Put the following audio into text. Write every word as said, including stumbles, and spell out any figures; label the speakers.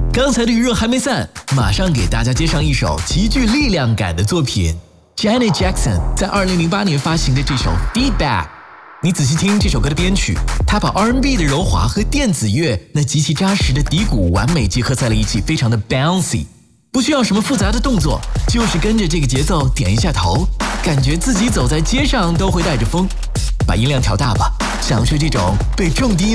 Speaker 1: 刚才的余热还没散，马上给大家接上一首极具力量感的作品 Janet Jackson 在二零零八年发行的这首 Feedback。 你仔细听这首歌的编曲，它把 R and B 的柔滑和电子乐那极其扎实的底鼓完美结合在了一起，非常的 bouncy， 不需要什么复杂的动作，就是跟着这个节奏点一下头，感觉自己走在街上都会带着风。把音量调大吧，享受这种被重低